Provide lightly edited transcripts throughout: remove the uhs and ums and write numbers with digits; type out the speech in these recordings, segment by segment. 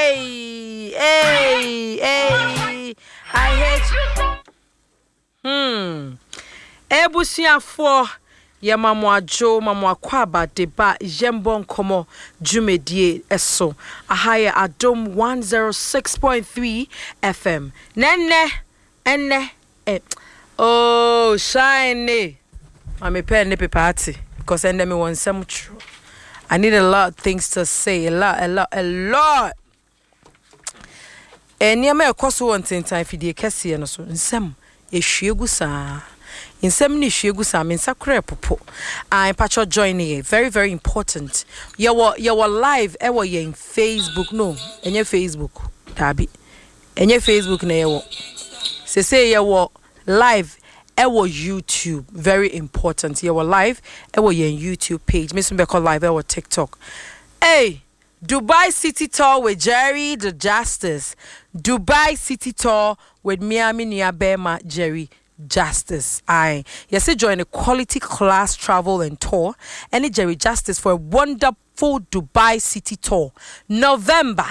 I hate Ebusia for ya mamwajo mamwakwaba deba jembon komo jumedie eso ahaya adom 106.3 FM nene oh shine mame pen ne party because ende me want some true. I need a lot of things to say, a lot. Enya me ekoso won tentan fidie kese no so nsem ehwiegu saa nsem ni hwiegu saa me nsakra popo I patcho join here very very important your live e wo yen Facebook no enye Facebook tabi enye Facebook na ye wo se ye wo live e wo YouTube very important ye wo live e wo yen YouTube page me so be call live e wo TikTok hey Dubai City Tour with Jerry the Justice. Dubai City Tour with Miami Niabema Jerry Justice. Yes, join a quality class travel and tour. And Jerry Justice for a wonderful Dubai City Tour. November.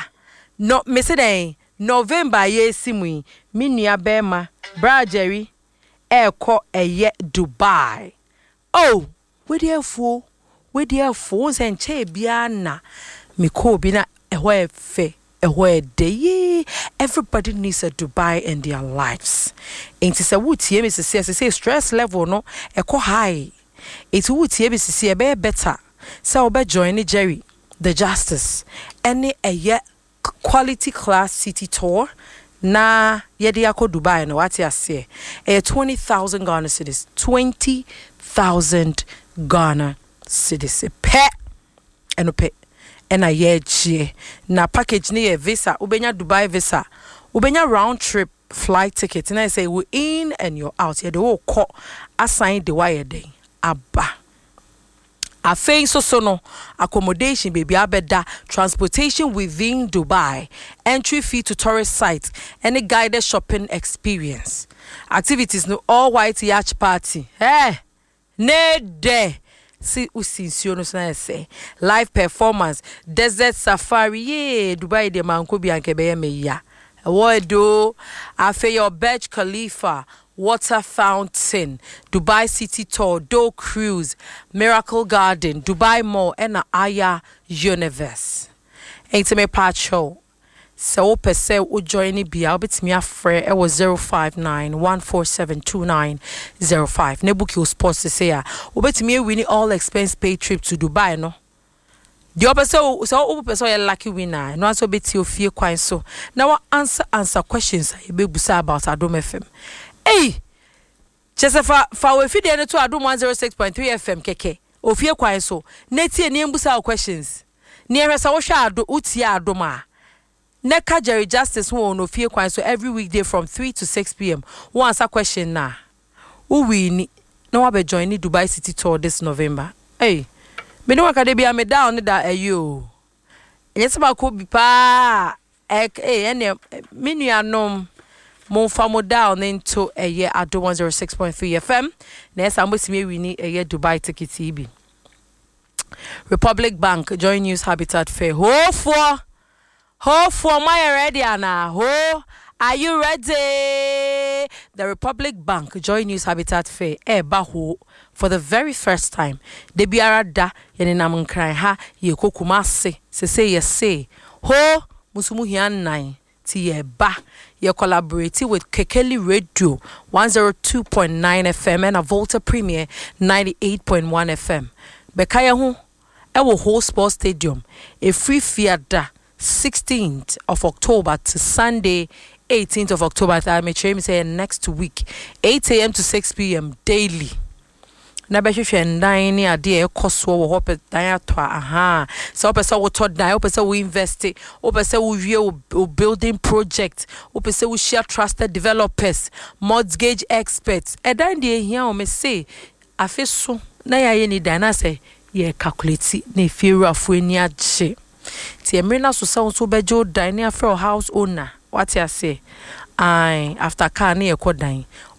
November yes mi Niabema Bra Jerry Eko eye Dubai. Oh, we therefore and che biana. Miko bina ehwe fe ehwe de everybody needs a Dubai in their lives. Ain't se wutie me say stress level no eko high. It wutie be se be better. So be join Jerry the Justice. Any a year quality class city tour na yede akọ Dubai no what you say. 20,000 Ghana cedis. 20,000 Ghana cedis. Pe eno pe and a year na package near visa ubenya Dubai visa ubenya round trip flight ticket and I say we in and you're out here the whole call assign the wire day abba a face so no accommodation baby abeda transportation within Dubai entry fee to tourist sites any guided shopping experience activities no all white yacht party ne de see usinsio no say live performance desert safari Dubai de manko bi anke be me ya do afa your Burj Khalifa water fountain Dubai City Tour do cruise Miracle Garden Dubai Mall and Aya Universe ain't me patcho so pese o join ni bia obetimi afre e was 059-147-2905 ne book your sports say ya obetimi win all expense paid trip to Dubai no the opese so pese you lucky winner no so beti ofie kwan so now answer questions e be busa about Adom FM hey Chesefa fa we feed no to Adom 106.3 FM keke ofie kwan so na tie ne busa questions ne hwesa wo hwa ado utia Adom a Neka Jerry Justice won no fie kwan so every weekday from 3 to 6 p.m. One answer question na. Who win no wa be join Dubai City Tour this November. Hey. Me no waka de bia me down da ayo. Yes ba ko bi pa. Ene me nuanom mo fa mo down into a year at 106.3 FM. Na esa mo sime wini a year Dubai ticket bi. Republic Bank Joy News Habitat Fair. Ho for my ready Anna. Ho, are you ready? The Republic Bank Joy News Habitat Fair baho for the very first time. De biara da yene nam nkran ha ye kokumase se ye say. Ho musumu hian ti ye ba ye collaborate with Kekeli Radio 102.9 FM and a Volta Premier 98.1 FM. Bekaya ho e wo whole sports stadium a free fiada 16th of October to Sunday 18th of October. I may say next week 8 a.m. to 6 p.m. daily. Na be hwehwe ndan ni ade e koso wo hope dan ato aha so hope say wo to dan hope say wo invest hope say wo wie wo building project hope say wo share trusted developers mortgage experts e dan de hia o me say afeso na ya ye ni dan na say ye calculate na fiura fu ani agye ti emrina so so bejo dan na for house owner what you say after car na ye ko dan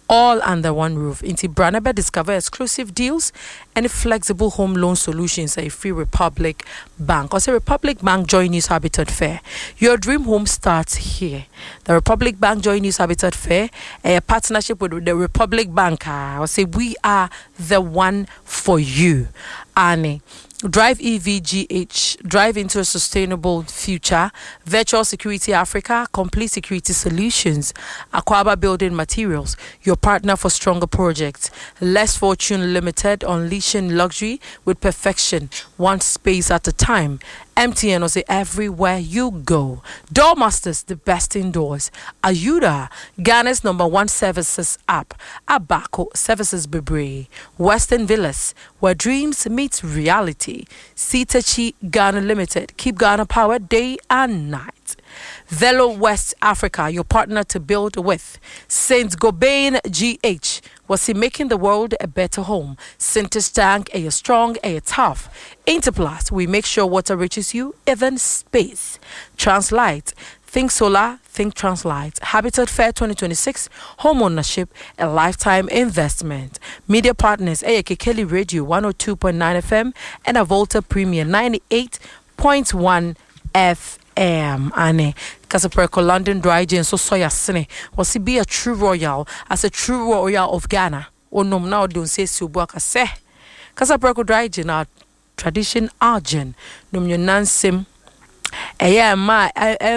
all under one roof. Into Branaba discover exclusive deals and flexible home loan solutions at Free Republic Bank. Also, Republic Bank Joy News Habitat Fair. Your dream home starts here. The Republic Bank Joy News Habitat Fair, a partnership with the Republic Bank. I say we are the one for you. Annie. Drive EVGH, drive into a sustainable future. Virtual Security Africa, complete security solutions. Aquaba Building Materials, your partner for stronger projects. Less Fortune Limited, unleashing luxury with perfection, one space at a time. MTN will say everywhere you go. Doormasters, the best indoors. Ayuda, Ghana's #1 services app. Abaco Services Bebre. Western Villas, where dreams meet reality. Sitachi Ghana Limited. Keep Ghana power day and night. Velo West Africa, your partner to build with. Saint Gobain GH, was he making the world a better home? Sintis Tank, a strong, a tough. Interplast, we make sure water reaches you, even space. Translight, think solar, think Translight. Habitat Fair 2026, home ownership, a lifetime investment. Media partners, AAK Kelly Radio 102.9 FM and a Volta Premium 98.1 FM. Ane Casapreco London Dry Gin so soya sine was he be a true royal as a true royal of Ghana. Oh no, now don't say Subuaka se Casapreco Dry Gin our tradition argent num your nansim ma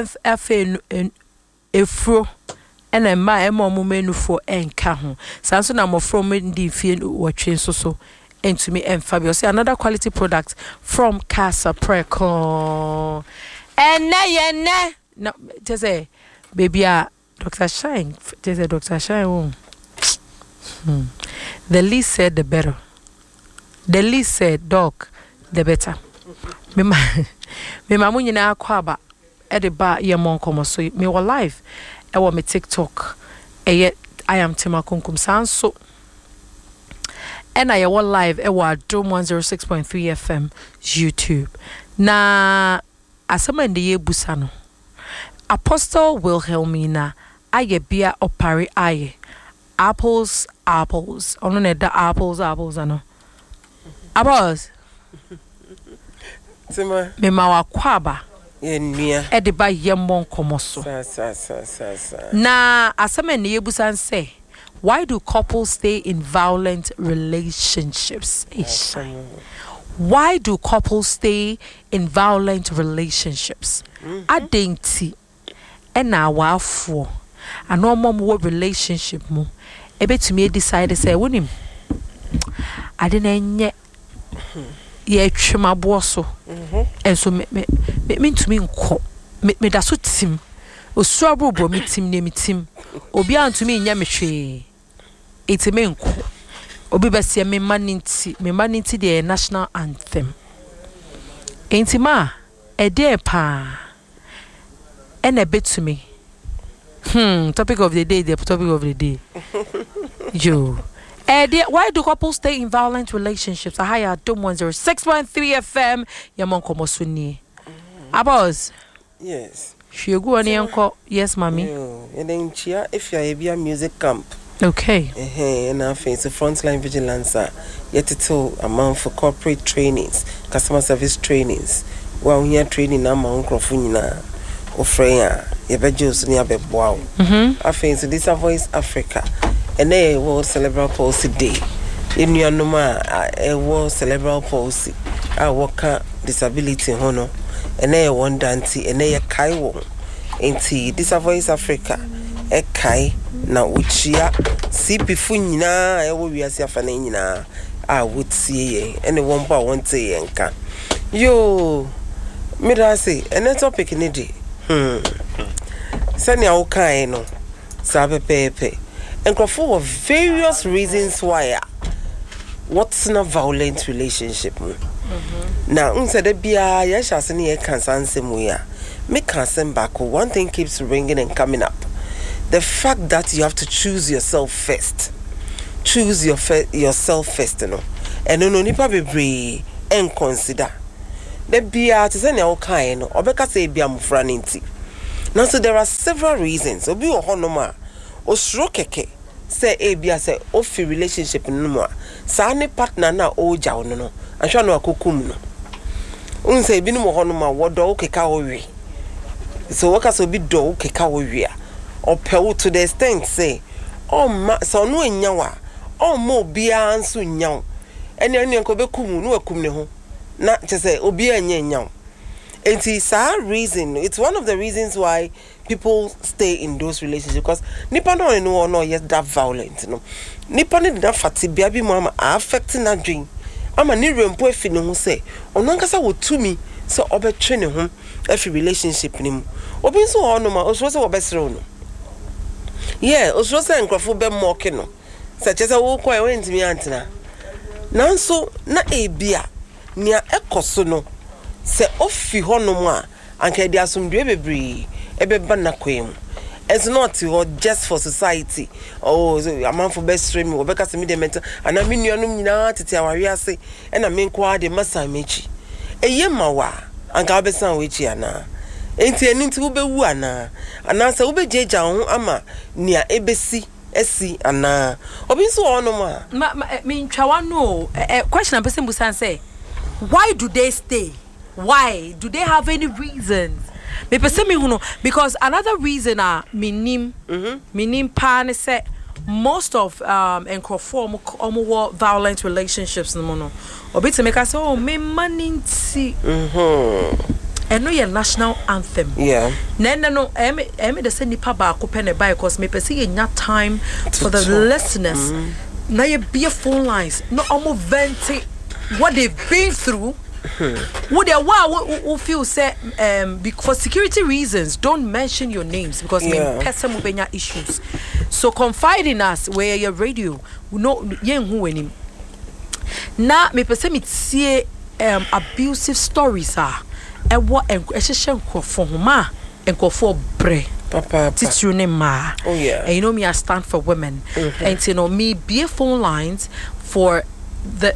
efro and ma menu for enka ho sanso na mo from ndi fie watwe so and to me and Fabio say another quality product from Casapreco. And no, just say, baby, Dr. Shine, just say, Dr. Shine. The least said, the better. The least said, dog, the better. Me mamu na kwaba at the bar, ye mon como so me were live. I want me TikTok. Yet I am Tima Kunkum Sanso. And I was live. I was Dome 106.3 FM YouTube. Na. Asama ndiye busano. Apostle Wilhelmina aye bia opari aye. Apples. Ono ne da apples ano. Apples. Tima. Me mawa kwaba. Nia. Ede ba yemmon komoso. Sa. Na asama ndiye busan say, why do couples stay in violent relationships? Why do couples stay in violent relationships? Adenti ena wafo ano mo relationship mu ebetumi decide say wonim ade na enye ye twemabo so enso me ntumi nko me da so tim osuabro bro me tim ne me tim obi antumi nya me hwe etime nko obi besia me maninti the national anthem entima ede pa ene betumi topic of the day yo why do couples stay in violent relationships? Ahaya Dome 106.3 FM yamon komo suni abos yes shegu ani enko yes mami and then chia if you are a music camp. Okay. And I face the frontline vigilance. Yet to amount for corporate trainings, customer service trainings. While we are training, I'm on Crofuna or Freya, Yabajos near Bebow. I face this Voice Africa, and they World Cerebral Palsy Day. In your Noma, a World Cerebral Palsy, I work disability honor, and they one Dante, and they a Kaiwo. Ain't this Voice Africa? A Kai. Na uchia si bifu nyina e wo wiase afana nyina a wotie ye ene won ba won te ye nka yo me da say ene topic ni di sani a wo kan no sa pepepe enkrofo of various reasons why what's not violent relationship na unse de bia ye hyase ne ye kan sansem we a me kan sem back one thing keeps ringing and coming up. The fact that you have to choose yourself first. Choose yourself first, you know. And no nipa bebre and consider. The bia to send your kind or because say bia mufraninti. Now so there are several reasons. Obi o honoma o shrokeke say ebia say ofi relationship no mo sa ne partner na o ja wo no ahwa no akokum no unse bi no mo hono ma wodo okeka wo wi so waka so bi do okeka wo wi a opewo to the extent say ma so no enya wa mo bia anso nya ene ko bekum no akum ne ho na chese obi enya enti sa reason it's one of the reasons why people stay in those relationships because nipa no yes that violent no nipa ne da fati bia bi mo affecting na dream ama ni rempo efi ne ho say ono nkasa wo tumi so obetwe ne ho every relationship ni mu obi so ono ma osoro se wo besere no yeah osoro se nkrofo be mock no se chese wo kwa e wentimi antena nanso na ebia nia ekoso no se ofi hono mu a anka dia asomdwe bebre ebeba na kwem it's not just for society a man for best stream we beka se me de mental ana me nuanum nyina tete aware ase e na me nkwa de masa mechi eye mawa anka obesan wechi ana enti enti wo bewu ana se wo bejeja ho ama nia ebesi esi ana obi so ono ma me ntwa no question am person busan say why do they stay? Why do they have any reasons? Me pese me huno because another reason minim pan say most of enkrofo omo violent relationships no no obi to make us say me maninti eno ye national anthem yeah no eme de say nipa ba ko pe ne buy because me pese ye nya time for the listeners na ye be phone lines no omo venti what they've been through. Would there who feel say for security reasons don't mention your names because person will be issues. So confide in us where your radio we know yen who enim. Na me person me see abusive stories e what ehhehye nkofo homa nkofo bre papa titru ne ma. Oh yeah. And you know me I stand for women. And you know me be phone lines for the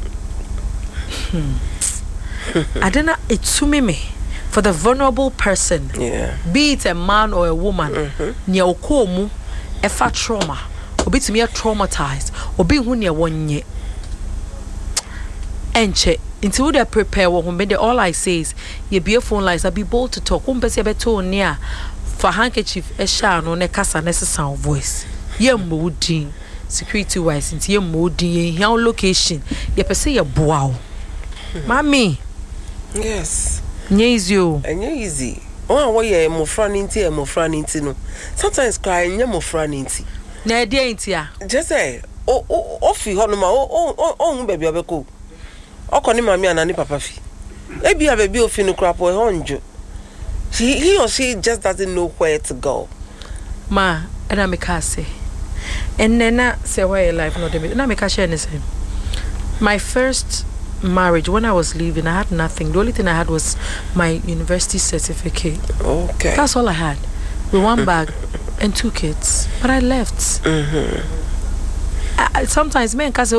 I don't know it's me for the vulnerable person. Yeah. Be it a man or a woman. Nya okomu efa trauma. Obi to me traumatized. Obi hu nya wonye. Enche until they prepare wo home all I say is ye be a phone lines I be bold to talk. Umpese beto near for handkerchief e sha no ne kasa ne sound voice. Ye modi security wise into ye modi ye here location. Ye pese ye boa. Mami. Yes. Easy. Easy. Oh, why ye mo franinti no. Sometimes cry nye mo franinti. Na dey intia. Just say, ofi ho no ma hu baby obeko. Okoni mami anani papa fi. Ebi a baby ofi no crap o honjo. He or she just doesn't know where to go. Ma, and I make her say. And then I say why your life not the na make her share anything. My first marriage when I was leaving I had nothing. The only thing I had was my university certificate. Okay. That's all I had. With one bag and 2 kids. But I left. Sometimes men can say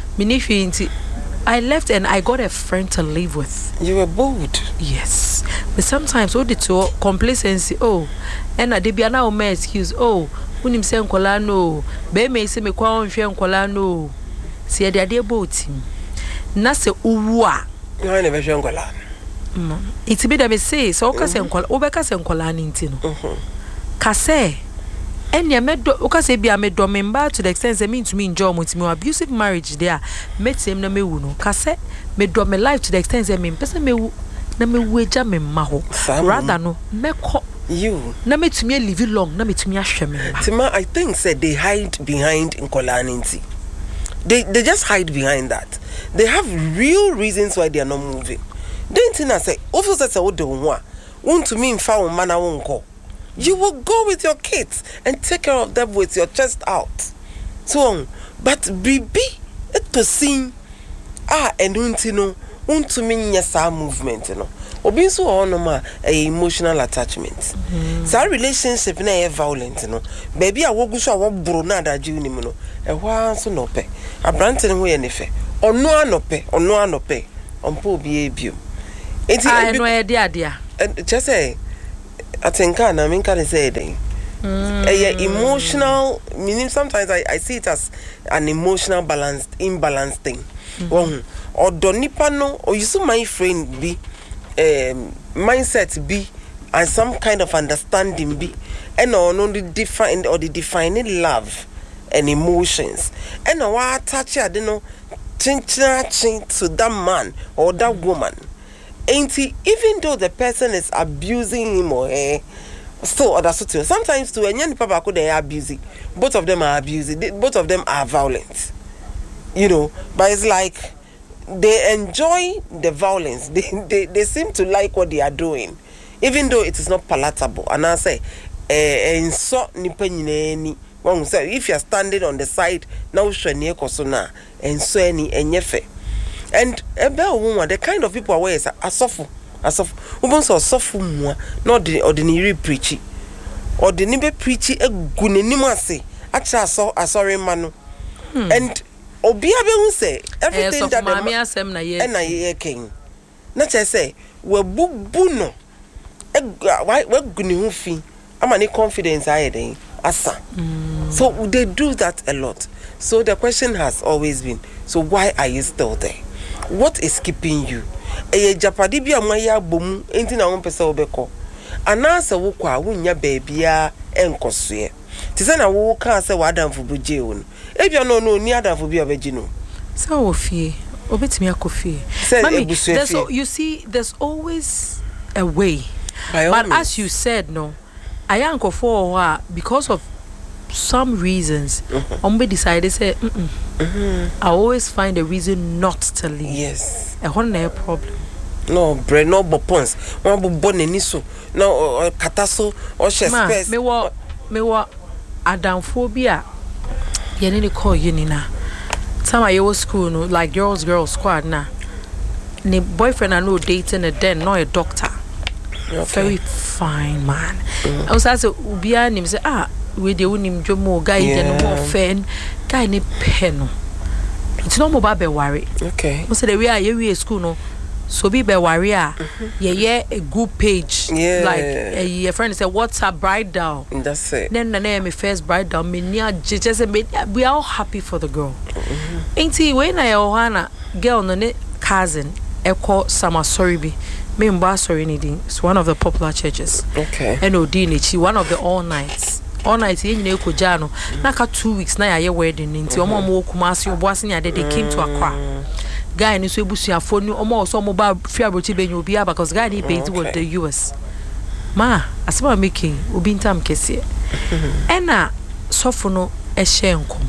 I left and I got a friend to live with. You were bold. Yes. But sometimes all the to complacency and they be now my excuse unim say nkola no be me say me kwa onhwe nkola no see they dey boat him na se uwu a no never hwe nkola it be that me say so ka say nkola obeka say nkola ni nti no ka say enya medo oka say bia medo memba to the extent say me to me enjoy me abusive marriage there metem na mewu no ka say medo me life to the extent say me person mewu na mewu eja me ma ho rather no meko you na metumi live long na metumi ahwe me Tima, I think said they hide behind nkolaninti. They just hide behind that. They have real reasons why they are not moving. Then Tina say officers say odo ho want to me mfa wo mana wonko. You will go with your kids and take care of them with your chest out. So but bibi eto sin enunti want to me nyasa movement obi so ono ma emotional attachment. So relationship na violent baby a wogu so a wo bro na adaji unim no hwa so no pe abrante ne ho ye ne fe ono anope ompo obi ebio enti no e dia just say atenka na min kan say den Emotional, meaning sometimes I see it as an emotional imbalance thing. Or donipa no, or you see my friend be mindset be and some kind of understanding be and the defining love and emotions and what touch I don't know chin to that man or that woman. Ain't he, even though the person is abusing him or her, still other situations. Sometimes too, and papa could they are abusing. Both of them are abusing. Both of them are violent. But it's like they enjoy the violence. They seem to like what they are doing, even though it is not palatable. And I say, and so ni one say if you are standing on the side now shani kosona and so any enyefe. And about woman, the kind of people are suffer. Women so suffer more, not the ordinary preachy. Or the nibe preachy a gunenimase. Actually, I sorry manu. And Obiabe will say everything that Mammy asem na ye and I hear king. Not I say, we buno. Why gunihufi? I'm any confidence I had asa. So they do that a lot. So the question has always been, so why are you still there? What is keeping you? Japadi bi amaya bomu enti na won pese obeko. Anasa wo kwa wonya baabia enkosoe. Ti se na wo ka se wadamfo buje wo no. Ebia no ni adamfo bi obeji no. So ofie, obetimi akofie. Mommy, you see there's always a way. But as you said no, I anko for because of some reasons, decided say, I always find a reason not to leave. Yes. A whole problem. No, bread, no bopons. One boneniso, no catasso or chess. Me wa adamphobia. Yenini call unina. Time I was school, no, like girls squad na. Ne boyfriend I know dating a den, no a doctor. Okay. Very fine man. I was asked ubia him say we de unim jomo guy den more fan guy ni pen. It's no more be worry. Okay. We say the way we school no so be worry yeah a good page like a friend say what's a bridal. That's it. Then the name first bridal me near just we are all happy for the girl. Ain't he when I ohana girl no cousin echo sama sorry be me sorry anything. It's one of the popular churches. Okay. And Odinichi one of the all nights yen ne kojano naka 2 weeks na ya wedding nti omo mo kumasi oboase nya they came to Accra. Guy ni so ebusuafo ni omo so omo ba fiabroti benyo obi aba because guy ni based with the US. Ma asema making obi ntam kese. Ena sofo no ehye nkom.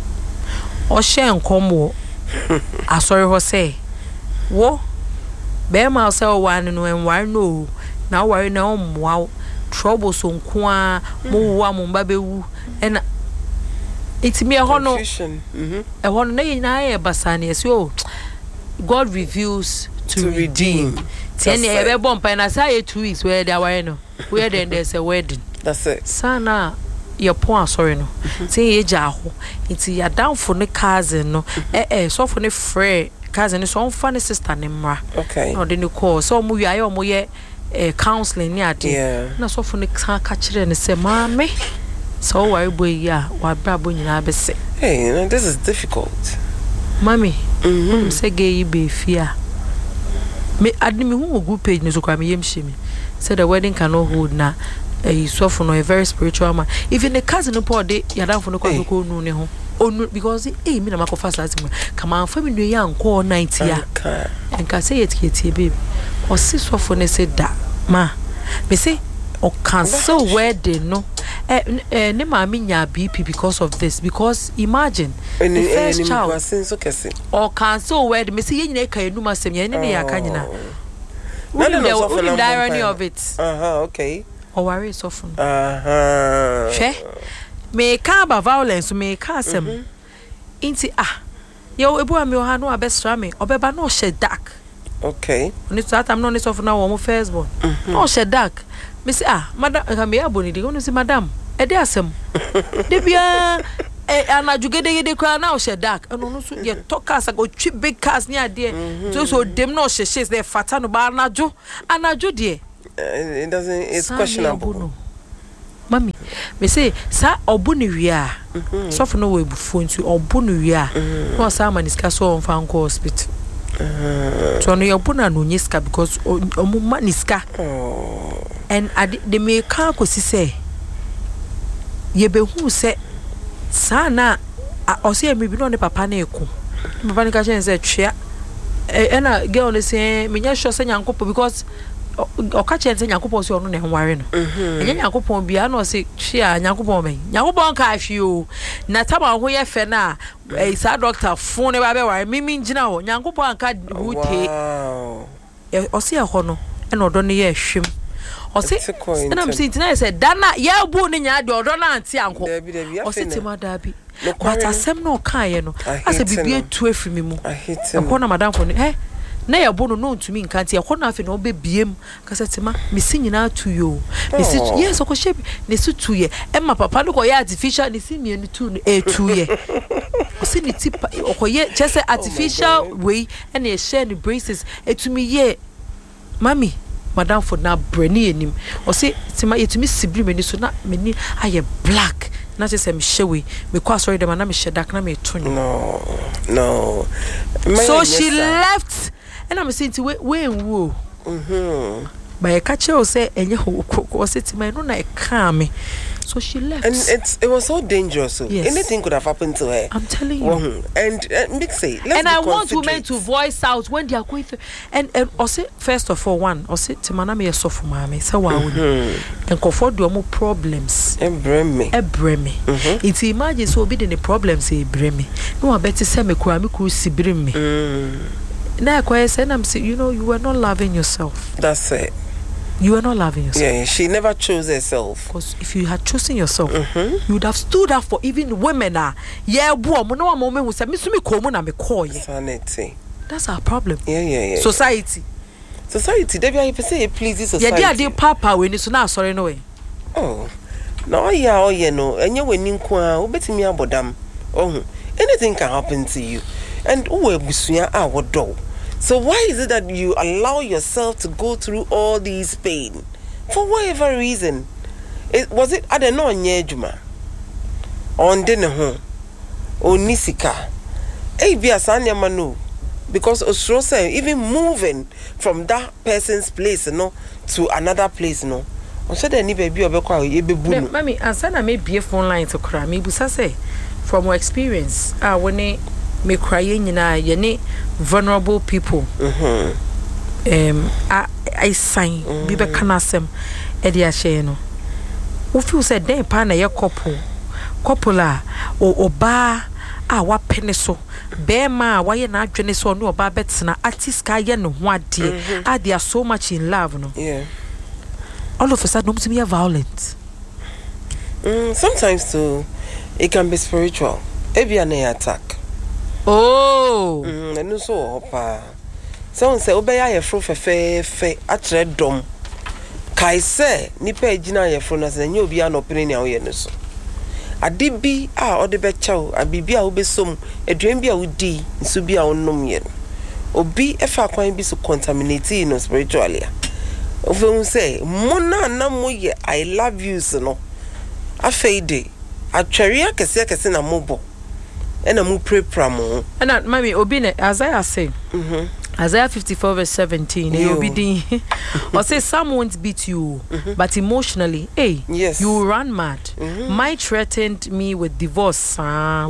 O hye nkom wo asori ho say wo be ma say o wan no enwar no na ware na omwa trouble so nkoa mo wa mo ba bewu ena itimi e ho no e ho no na ye basane ese o God reveals to redeem. Tiene e be bomb na say 2 weeks where they were no where then there's a wedding. That's it. Sana your point sorry no say e ja ho iti ya down for ne cousin no so for ne frère cousin so on fa ne sister ne mra. Okay. No de ne call so mo wi aye o mo ye counseling ni ade na so for ne ka kire ne se maame so worry boy ya wa brabo nyina be se hey this is difficult mami say gay be fear me admi hu go page no so kwa me yemhye me say the wedding cannot hold na so for no a very spiritual man even the cousin no de yadam for no kwa nu ne ho onu because me na makofa last month come on family no ya nko 90 ya nka say yet baby o si so for ne say da ma me say o cancel wedding no ne mama nya BP because of this because imagine the first child or cancel wedding me say nyina ka enu masem ye ne ya ka nyina the irony of it okay o worry so fun hwe me ka ba violence me ka sem inti yo ebu am yo ha no abestra me obeba no she dark okay oni so atam no ni so fun na wo mo first born no she dark me say madam ka me aboni de onu si madam e de asem de bia anaju gede kwa na o she dark eno no so ye to cars go twi big cars ni ade so dem no she she dey fata no ba anaju de it doesn't it's questionable mami me say sa obu ne wi a so for no we bufu ntu obu ne wi a no sa maniska so on fan go hospital so no obu na no nyiska because omuma niska and they may ka ko si say ye be hu say sa na o say me bi no ne papa na eku papa ne ka chen say twea ena girl ne say me nya sure say nyankopɔ because oka chen say nyankopɔ so no ne nware no enya nyankopɔ bia na o say twea nyankopɔ men nyankopɔ ka ahwe o na taba ho ye fe na sa doctor fon ne ba be ware mimi ngina ho nyankopɔ anka hute o say ho no ena odo ne ye hwem o say and I'm saying tonight said dana ya bu ne nya de odo na anti anko o say tima da bi but asem no kan ye no ase bibie tu afri mi mu e ko na madam for ne na ya bo no ntumi nkanti e ko na afi no be biem kasa tima me si nyina tu yo me si yes o ko shebi ne si tu ye e ma papa no ko ye artificial ne si mienu tu no e tu ye o si ni tipa o ko ye chese artificial way e na e share the braces etumi ye mami madam for na brani enim o si tima yetumi sibri meni so na meni aye black na just me shewe me kwa sorry dem na me shedak na me tonyo no so she left and I'm saying to we wo by a catcher or say enye ho sit my no na e calm me so she left and it was so dangerous so yes. Anything could have happened to her I'm telling you and mixy and I want women to voice out when they are going through and also first of all one or sit timana me so for mama say wa and comfort do more problems ebreme it imagine so be the problems e breme no I bet say me kura sibrim me na kwa say I'm say you know you were not loving yourself that's it. You were not loving yourself. Yeah, she never chose herself. Because if you had chosen yourself, you would have stood up for even women. Yeah, boy, no moment who said, "Miss me, come on, me call you." Sanity. That's our problem. Yeah. Society. Debbie, if you say please, society. Yeah, they papa when it's now sorry no way. Oh, no, yeah, no, and you when you go, bet me about them. Oh, anything can happen to you, and who will what do? So why is it that you allow yourself to go through all these pain for whatever reason? Was it I don't know nyejuma on dene ho onisika be asanya manu because osro say even moving from that person's place to another place on said any baby obekwa ebebunu mami ansana me be phone line to kra me busa say from our experience when me crying ye ne vulnerable people I sign bi be kana sem e dia hye no wo feel say den pa na ye couple a oba a wa pene so be ma wa ye na adwene so no oba betena artist ka ye no ho ade they are so much in love no yeah all of a sudden no be violent sometimes too it can be spiritual maybe an attack. Oh, and so opa. So say obeya ye fro fe atre dom. Kai say nipa ejina ye fro na se nye obi an opene ne awoye ne so. Ade bi a ode be chaw, abibi a obesom, aduan bi a wodi, nso bi a onnom ye. Obi efa kwan bi so contaminate no spiritually. Ofun say mona na moye I love you so no. Afeide atware akese na mobo. And I'm pray pramo. And mommy, Obine, Isaiah say, Isaiah 54 verse 17. Obidi, or say some won't beat you, but emotionally, yes, you will run mad. Might threatened me with divorce. So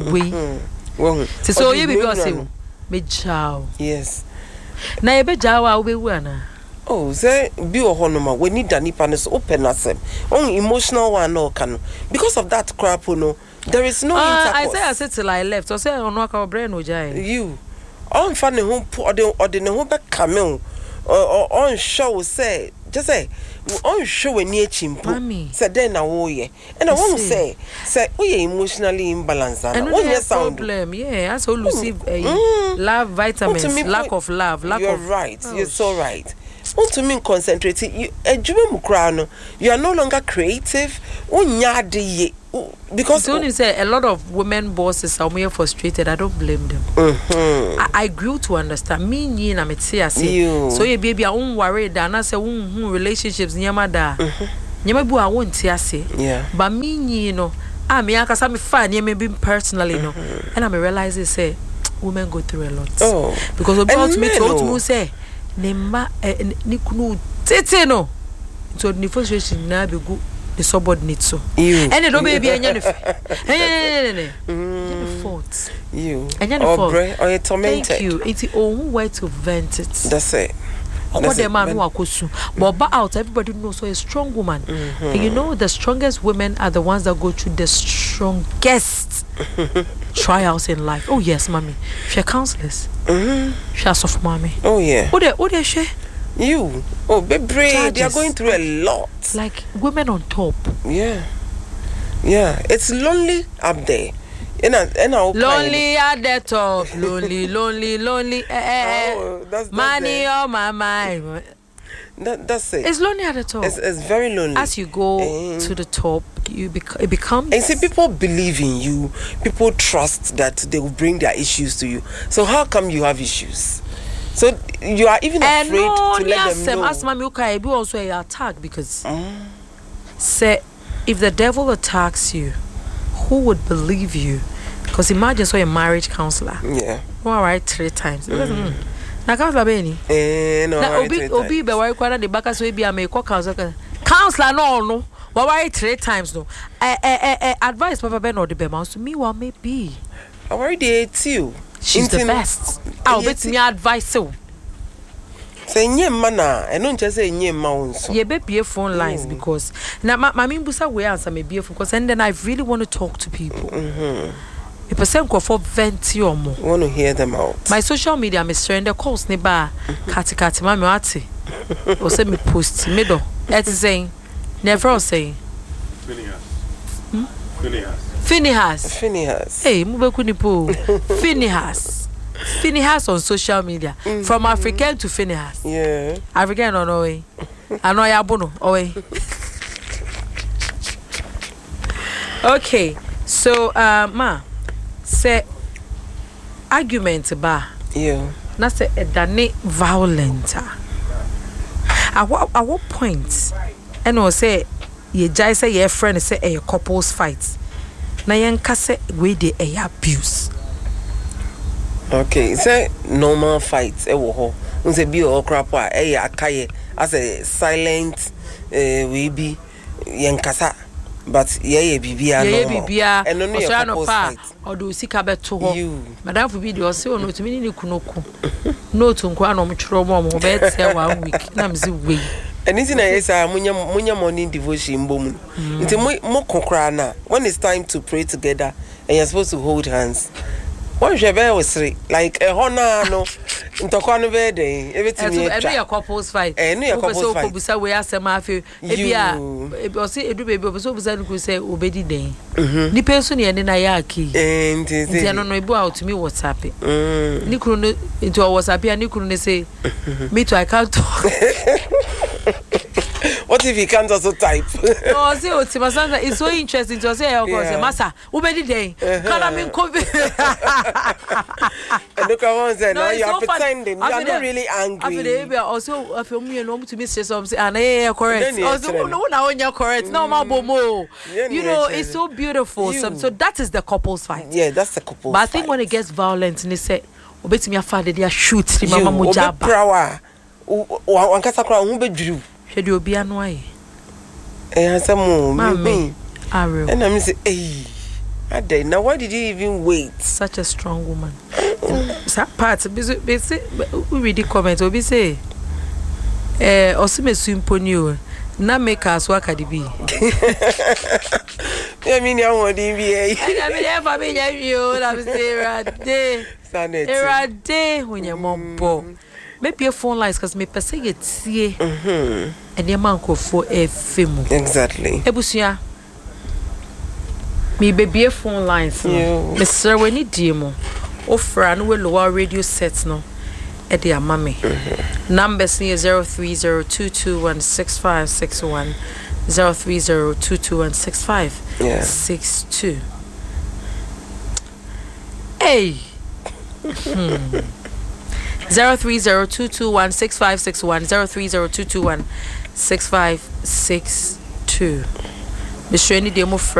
you be say, me chow. Yes. Na ebe jawa ube wana. Oh, say be a honoma. We need Danny Panis open us. Only emotional one no can because of that crap, no. There is no intercourse. I said till I left. I said on our brain ojai. You on funny home or the home back camel or on show say just say on show near chimpo. Said then I woye. And I won't say we emotionally imbalanced. And when you sound problem, yeah, as all receive love vitamins, lack of love, lack you're of right. You're so right. Want to mean concentrating you you are no longer creative because only say a lot of women bosses are more frustrated. I don't blame them. I grew to understand me ni na me say so you baby I won't worry that I say relationships near my da nyema bu a wonti ase Yeah. but me nyi no me akasa me fa nyema bi personally no and I realize say women go through a lot. Oh. Because we And to me men, to say nema ni kunu tete no so the first situation na be go the subordinate so You. and the baby anya no fault You. Anya no fault. Or you're tormented. Thank you. It's own way to vent it. That's it. What the man who akosu but out everybody knows so a strong woman. And you know the strongest women are the ones that go through the strongest trials in life. Oh yes, mommy. She counselors. She has of mommy. Oh yeah. What they she? You. Oh, baby, they are Judges. going through a lot. Like women on top. Yeah. Yeah. It's lonely up there. Lonely at the top. Lonely. Oh, that's money on my mind. That's it. It's lonely at the top. It's very lonely. As you go to the top, it becomes. And see, people believe in you. People trust that they will bring their issues to you. So how come you have issues? So you are even afraid to let them know. As Mami Ukai, be also a attack because say if the devil attacks you, who would believe you? Because imagine so a marriage counselor. Yeah. All right, 3 times. Na counselor be ni. No. Na obi be worry kwara the back so be am counselor. Counselor no. Worry 3 times no. Advice Papa Ben or the be mouse to me what may be. I worry they you. She's the best. I'll bet me advice so. Say nye mana, I don't just say nye mounts. Ye be phone lines because now my busa we answer me be because and then I really want to talk to people. A person go for vent your more. Want to hear them out. My social media I'm sharing the calls neba kati mami ati. O say me post middle. It's saying never saying Phineas. Hey, move kunipo. Phineas on social media. From African to Phineas. Yeah. African or no way. I know ya bono. Okay. So ma say argument ba. Yeah. Na say edane violent. At what point? And we say ye jai say your friend say a couples fight. Na yenka say we dey abuse. Okay, say normal fights wo ho. Unse bi o crap a akaye as a silent we be yenkasa but ye bibia normal. Ye bibia. And no no pa or do sika beto ho. Madam for video say o no to me ni kunoko. No to nkwa no mtworo mo be tse 1 week. Na mzi we. Anything I say munya morning devotion bomu. Nti mo kokra na when it's time to pray together and you're supposed to hold hands. One shebe was like a honor no ntokwa no be dey everything you try. Your couples fight. No your couples fight. Obusa we asema afi ebia o say edu baby obusa obusa no say obedi den. Ni person ne na ya aki. Nti no ebu out me WhatsApp. Ni kunu no into WhatsApp ya ni kunu ne say me too I can't talk. What if he can't also type? No, see what Masanda is so interesting to say Masa, ubedi day. Can I mean and look at say now you are pretending. You are not really angry. After also I feel me and to miss something and correct. Also no now when you're correct. No ma bomo. You know, it's so beautiful. So that is the couples fight. Yeah, that's the couples But I think when it gets violent and they say obeti me afade they shoot the mama mujaba. Prawa. Wankasa kra hu bedwuru. Hwede obi anu aye. Asamu me. Ariel. And I say, hey, Ade, now why did you even wait? Such a strong woman. That part, we read the comment, we say, Osime Swimponio, na make us work at the B. I mean, I want to be a. I mean, if I mean, you, I was there a day when your mom bought. Maybe a phone lines because me per se it see and your man go for a film. Exactly. Ebusia. Me baby a phone lines. Mr. We need demo. Offer and we lower radio sets no. At their mommy. Numbers near 03022165661 03022165662. Hey. 03022165661 03022165662 2 mesrɛ ni de mo